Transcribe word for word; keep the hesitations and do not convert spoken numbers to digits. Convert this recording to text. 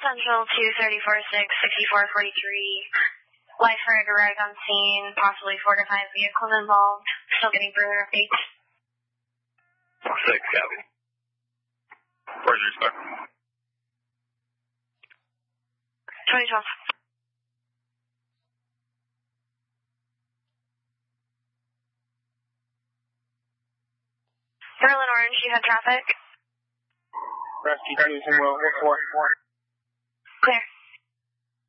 Central two thirty-four six sixty-four forty-three. Life heard arrived on scene, possibly four to five vehicles involved. Still getting further updates. Six, copy. Where's your star? twenty twelve. Berlin Orange, you have traffic? Rescue two, zero, four, four. Clear.